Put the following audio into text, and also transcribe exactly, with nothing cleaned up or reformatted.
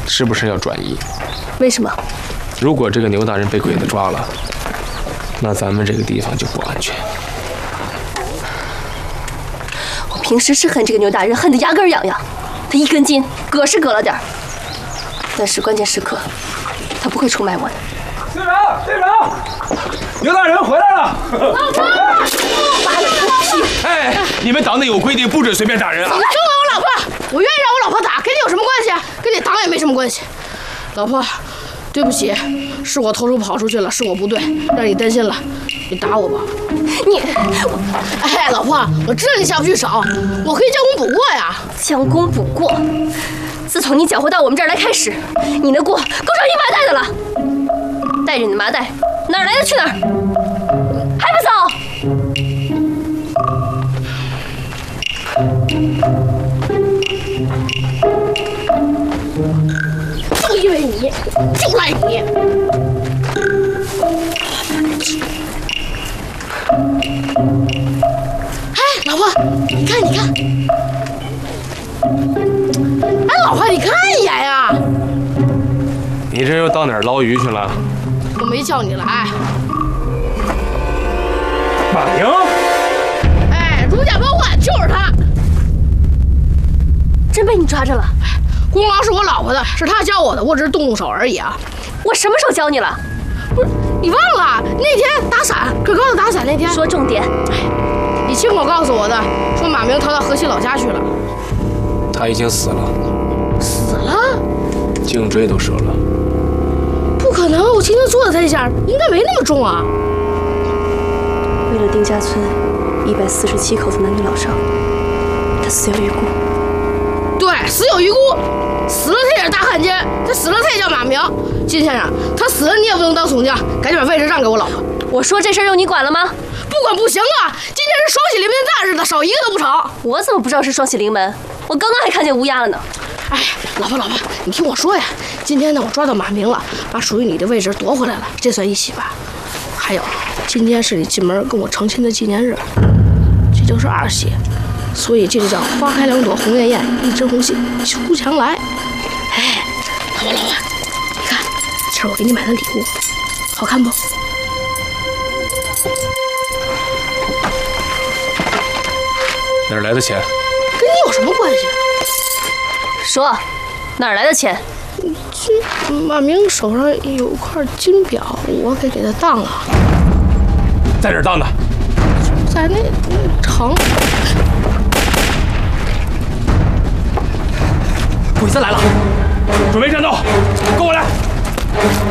是不是要转移？ 为什么？ 如果这个牛大人被鬼子抓了，那咱们这个地方就不安全。 我平时是恨这个牛大人，恨得牙根痒痒。他一根筋，割是割了点儿，但是关键时刻，他不会出卖我的。 队长，队长，牛大人回来了！ 老婆，妈的狗屁！ 哎，你们党内有规定，不准随便打人啊！ 你救我老婆，我愿意让我老婆打，跟你有什么关系？跟你党也没什么关系。老婆，对不起，是我偷偷跑出去了，是我不对，让你担心了。你打我吧。 你， 哎，老婆，我知道你下不去手，我可以将功补过呀。 将功补过。自从你搅和到我们这儿来开始，你的锅够上一麻袋的了。带着你的麻袋，哪儿来的去哪儿，还不走？ 就因为你，就赖你。哎，老婆，你看，你看。哎，老婆，你看一眼呀。 你这又到哪儿捞鱼去了？ 我没叫你来。 马明， 哎，如假包换，就是他。 真被你抓着了。 功劳是我老婆的，是她教我的，我只是动动手而已啊。 我什么时候教你了？ 不是，你忘了那天打伞，可高的打伞那天。 说重点。 你亲口告诉我的，说马明逃到河西老家去了。 他已经死了， 死了？ 颈椎都折了。 不可能，我轻轻做了他一下，应该没那么重啊。 为了丁家村一百四十七口子男女老少，他死有余辜。 对，死有余辜，死了他也是大汉奸，他死了他也叫马明。金先生，他死了你也不能当总将，赶紧把位置让给我老婆。 我说这事儿用你管了吗？ 不管不行啊！今天是双喜临门的大日子，少一个都不成。 我怎么不知道是双喜临门？我刚刚还看见乌鸦了呢。 哎，老婆老婆，你听我说呀，今天呢我抓到马明了，把属于你的位置夺回来了，这算一喜吧。还有，今天是你进门跟我成亲的纪念日，这就是二喜。所以这就叫花开两朵红艳艳，一枝红杏出墙来。哎，老婆老婆，你看，这是我给你买的礼物，好看不？ 哪儿来的钱？ 跟你有什么关系？ 说，哪儿来的钱？ 这马明手上有块金表，我给给他当了。 在哪儿当的？ 在那那城。 鬼子来了，准备战斗，跟我来。